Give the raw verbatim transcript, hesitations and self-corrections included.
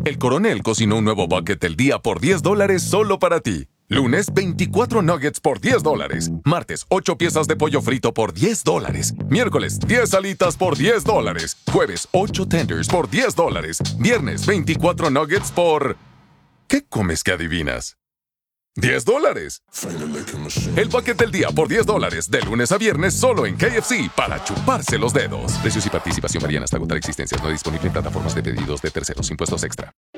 El Coronel cocinó un nuevo bucket del día por diez dólares solo para ti. Lunes, veinticuatro nuggets por diez dólares. Martes, ocho piezas de pollo frito por diez dólares. Miércoles, diez alitas por diez dólares. Jueves, ocho tenders por diez dólares. Viernes, veinticuatro nuggets por... ¿Qué comes que adivinas? ¡diez dólares! El bucket del día por diez dólares, de lunes a viernes, solo en K F C, para chuparse los dedos. Precios y participación varían hasta agotar existencias. No disponible en plataformas de pedidos de terceros. Impuestos extra.